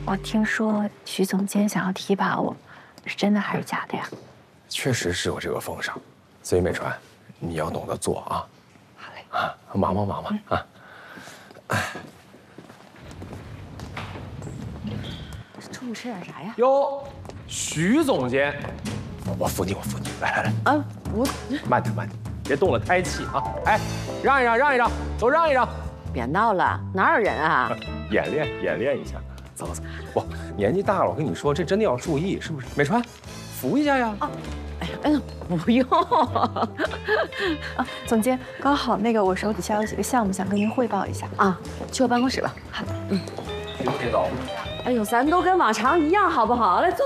我听说徐总监想要提拔我，是真的还是假的呀？ 确实是有这个风声，所以美川，你要懂得做啊。 好嘞。 啊，忙吧啊。 中午吃点啥呀？ 哟，徐总监，我扶你，来。 啊，我慢点，别动了胎气啊！哎，让一让，都让一让。 别闹了，哪有人啊？ 演练一下，走。不，年纪大了，我跟你说，这真的要注意，是不是？美川，扶一下呀。啊， 哎呀，不用。 啊，总监，刚好我手底下有几个项目想跟您汇报一下啊，去我办公室吧。 好， 别走。 哎呦，咱都跟往常一样，好不好？来，坐。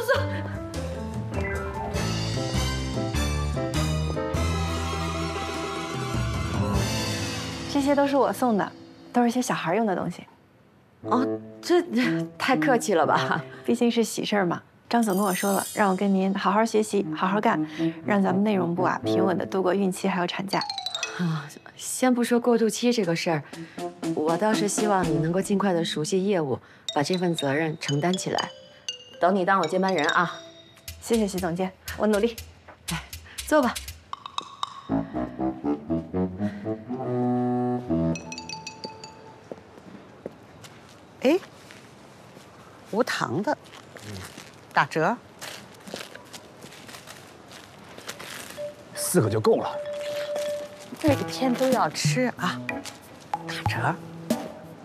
这些都是我送的，都是些小孩用的东西。 哦，这太客气了吧？ 毕竟是喜事儿嘛。张总跟我说了，让我跟您好好学习，好好干，让咱们内容部啊平稳的度过孕期还有产假。 啊，先不说过渡期这个事儿，我倒是希望你能够尽快的熟悉业务，把这份责任承担起来。等你当我接班人啊！ 谢谢徐总监，我努力。 哎，坐吧。 哎，无糖的，打折 4个就够了。 每天都要吃啊，打折。